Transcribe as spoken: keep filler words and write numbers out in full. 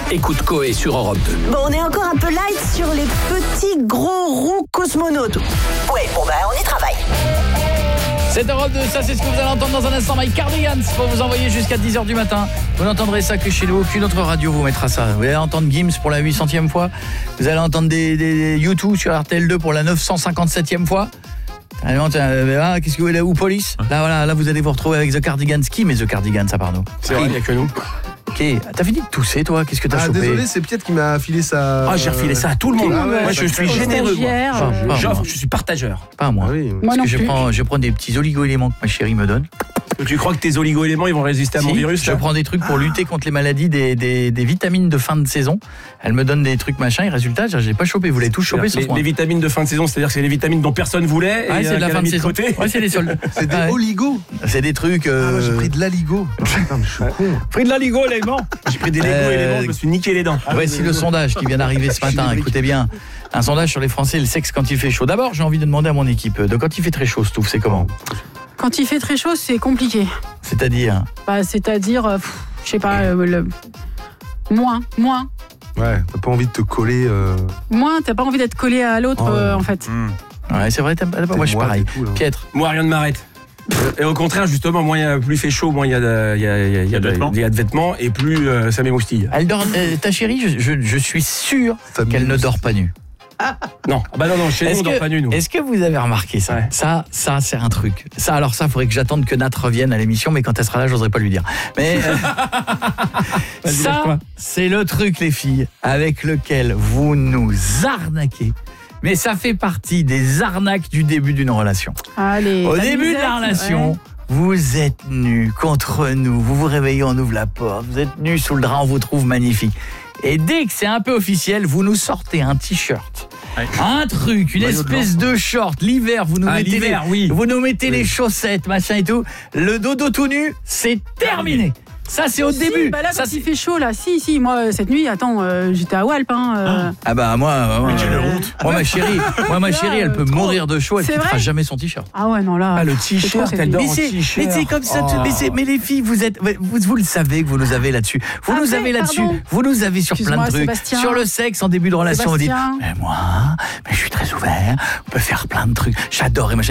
Écoute Coé sur Europe deux. Bon, on est encore un peu light sur les petits gros roux cosmonautes. Ouais, bon bah on y travaille. C'est Europe deux, ça c'est ce que vous allez entendre dans un instant. My Cardigans pour vous envoyer jusqu'à dix heures du matin. Vous n'entendrez ça que chez nous, aucune autre radio vous mettra ça. Vous allez entendre Gims pour la huit centième fois. Vous allez entendre des, des, des U deux sur R T L deux pour la neuf cent cinquante-septième fois. Ah, qu'est-ce que vous voulez là, ou Police là, voilà, là vous allez vous retrouver avec The Cardigans. Qui met The Cardigans à part nous? C'est vrai, il n'y a que nous. Ok, t'as fini de tousser toi? Qu'est-ce que t'as ah, chopé? Désolé, c'est Piet qui m'a filé ça. Ah, j'ai refilé ça à tout le monde. Ah ouais, moi, je suis généreux. Moi. J'offre, je suis partageur. Pas moi. Ah oui. Parce Moi non que je plus. prends, je prends des petits oligo-éléments que ma chérie me donne. Tu crois que tes oligo-éléments ils vont résister à mon Si, virus je là prends des trucs pour lutter contre les maladies, des, des, des vitamines de fin de saison. Elle me donne des trucs machin et résultat, j'ai pas chopé. Vous l'avez tous chopé les, sauf moi. les vitamines de fin de saison, c'est-à-dire que c'est les vitamines dont personne voulait. Ah, et c'est de la qu'elle a fin de mis saison. côté. Ouais, c'est des soldes. C'est des Ah, ouais. oligos. C'est des trucs. Euh... Ah, moi, j'ai pris de l'aligo. Putain, mais je suis con. Pris de la ligo éléments. J'ai pris des Lego Euh, éléments, je me suis niqué les dents. Voici le sondage qui vient d'arriver ce matin. Écoutez bien, un sondage sur les Français, le sexe quand il fait chaud. D'abord, j'ai envie de demander à mon équipe, de quand il fait très chaud, Stouff, c'est comment? Quand il fait très chaud, c'est compliqué. C'est-à-dire Bah, c'est-à-dire, euh, pff, je sais pas, euh, le... moins, moins. Ouais, t'as pas envie de te coller. Euh... Moins, t'as pas envie d'être collé à l'autre, Oh, ouais. euh, en fait. Ouais, c'est vrai, t'aimes pas. Moi, je suis moi, pareil. c'est tout, là. Pietre. Moi, rien ne m'arrête. Et au contraire, justement, moins il y a, plus il fait chaud, moins il y a de, il y a, il y a, il y a de, il y a de vêtements et plus euh, ça m'émoustille. Elle dort, euh, ta chérie, je, je, je suis sûr Ça qu'elle ne m'émoustille. dort pas nue. Non, ah bah non, non, chez nous, Est-ce on dort que, pas nu, nous. est-ce que vous avez remarqué ça? Ouais. Ça, ça, c'est un truc. Ça, alors ça, faudrait que j'attende que Nat revienne à l'émission, mais quand elle sera là, j'oserais pas lui dire. Mais euh, Vas-y, ça, lâche-toi. c'est le truc, les filles, avec lequel vous nous arnaquez. Mais ça fait partie des arnaques du début d'une relation. Allez. Au la début de musette, la relation, ouais. vous êtes nus contre nous. Vous vous réveillez, on ouvre la porte. Vous êtes nus sous le drap, on vous trouve magnifique. Et dès que c'est un peu officiel, vous nous sortez un t-shirt. Ouais. Un truc, une Maillot de espèce de short. L'hiver, vous nous Ah, mettez, l'hiver, les, oui. vous nous mettez Oui. les chaussettes, machin et tout. Le dodo tout nu, c'est terminé. Ça, c'est au Si, début. bah là, Ça, quand c'est- il fait chaud, là, si, si, moi, cette nuit, attends, euh, j'étais à Walp, hein. euh, Ah bah moi, moi, euh, moi ma chérie, moi ma chérie, elle peut Trop. mourir de chaud, elle C'est quittera vrai jamais son t-shirt. Ah ouais, non, là. Ah, le c'est t-shirt, trop, cette elle nuit. dort Mais en c'est, t-shirt. mais c'est comme ça, Oh. mais, c'est, mais les filles, vous êtes, vous, vous le savez que vous nous avez là-dessus. Vous nous Après, avez là-dessus. pardon. Vous nous avez sur plein Excuse-moi, de trucs. Sébastien. Sur le sexe en début de relation, vous dites, Sébastien. mais moi, mais je suis très ouvert. On peut faire plein de trucs. J'adore et machin.